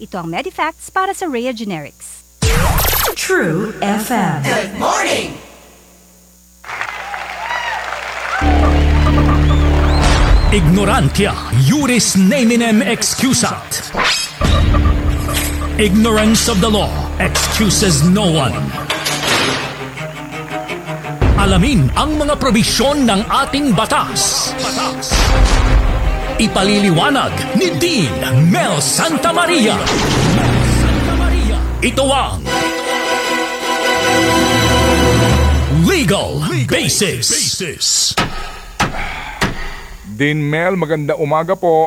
Ito ang Medifacts para sa Rhea Generics. True FM. Good morning! Ignorantia juris neminem excusat. Ignorance of the law excuses no one. Alamin ang mga probisyon ng ating batas. Ipaliliwanag ni Dean Mel Santamaria. Ito ang Legal Basis. Dean Mel, maganda umaga po.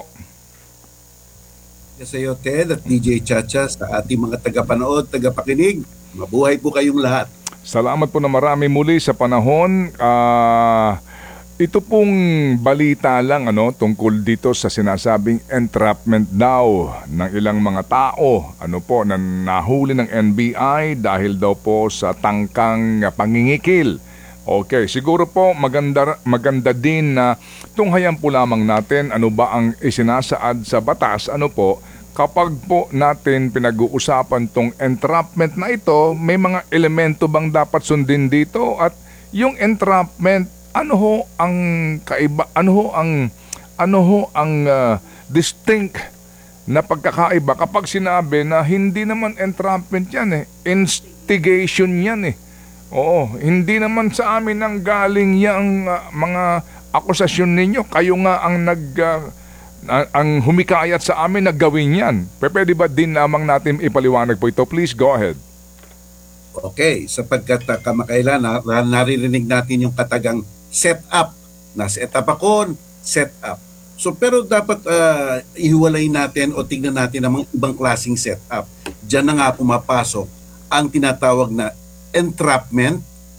Sa iyo, Ted, at DJ Chacha, sa ating mga tagapanood, tagapakinig. Mabuhay po kayong lahat. Salamat po na marami muli sa panahon. Ito pong balita lang tungkol dito sa sinasabing entrapment daw ng ilang mga tao na nahuli ng NBI dahil daw po sa tangkang pangingikil. Okay, siguro po maganda din na tunghayan po lamang natin ano ba ang isinasaad sa batas, kapag po natin pinag-uusapan tong entrapment na ito, may mga elemento bang dapat sundin dito, at yung entrapment, ano ho ang distinct na pagkakaiba kapag sinabi na hindi naman entrapment yan instigation yan Oo, hindi naman sa amin ang galing yung mga akusasyon ninyo. Kayo nga ang humikayat sa amin na gawin yan. Pwede ba din lamang natin ipaliwanag po ito? Please go ahead. Okay, sapagkat kamakailan naririnig natin yung katagang set up. Na-set up ako, set up. So pero dapat ihiwalay natin o tignan natin ang ibang klaseng set up. Diyan na nga pumapasok ang tinatawag na entrapment